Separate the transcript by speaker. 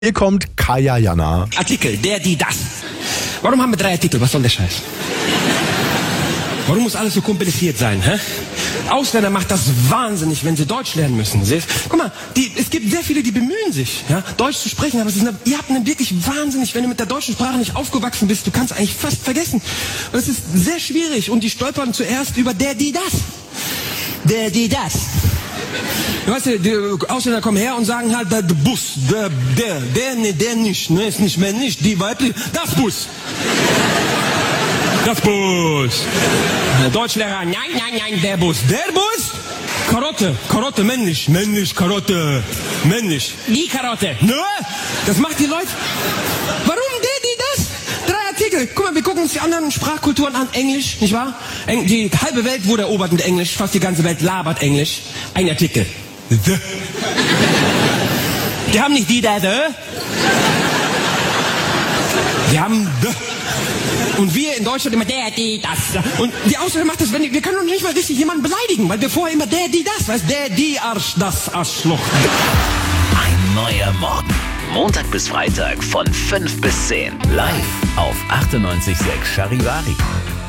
Speaker 1: Hier kommt Kaya Jana.
Speaker 2: Artikel, der, die, das. Warum haben wir 3 Artikel? Was soll der Scheiß? Warum muss alles so kompliziert sein, hä? Ausländer macht das wahnsinnig, wenn sie Deutsch lernen müssen. Guck mal, es gibt sehr viele, die bemühen sich, ja, Deutsch zu sprechen, aber ihr habt einen wirklich wahnsinnig, wenn du mit der deutschen Sprache nicht aufgewachsen bist, du kannst eigentlich fast vergessen. Und es ist sehr schwierig und die stolpern zuerst über der, die, das. Der, die, das. Weißt du, die Ausländer kommen her und sagen halt, der Bus, der nicht, ne, ist nicht männlich, die weiblich, das Bus. Das Bus. Der Deutschlehrer, nein, der Bus. Der Bus? Karotte, männlich, Karotte, männlich. Die Karotte. Ne? Das macht die Leute. Warum der, die, das? 3 Artikel. Guck mal, wir gucken uns die anderen Sprachkulturen an. Englisch, nicht wahr? Die halbe Welt wurde erobert mit Englisch. Fast die ganze Welt labert Englisch. Ein Artikel. The. Die haben nicht die, der, the. Die haben the. Und wir in Deutschland immer der, die, das. Und die Ausländer macht das, wir können doch nicht mal richtig jemanden beleidigen, weil wir vorher immer der, die, das, weißt, der, die, Arsch, das Arschloch.
Speaker 3: Ein neuer Morgen. Montag bis Freitag von 5 bis 10. Live auf 98.6 Charivari.